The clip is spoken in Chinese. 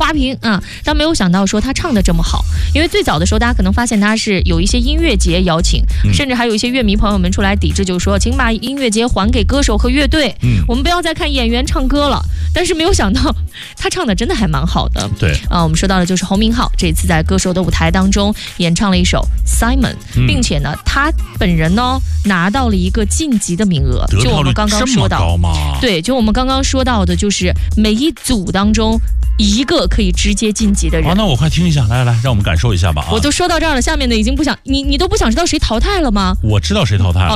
差评啊。但没有想到说他唱的这么好，因为最早的时候大家可能发现他是有一些音乐节邀请，甚至还有一些乐迷朋友们出来抵制，就是说请把音乐节还给歌手和乐队，我们不要再看演员唱歌了。但是没有想到他唱的真的还蛮好的。 对我们说到的就是侯明昊，这次在歌手的舞台当中演唱了一首 Simon，并且呢他本人呢拿到了一个晋级的名额，就我们刚刚说到，对，就我们刚刚说到的，就是每一组当中一个可以直接晋级的人。 那我快听一下，来，让我们感受一下吧。 我都说到这儿了，下面的已经不想你都不想知道谁淘汰了吗？ 我知道谁淘汰了。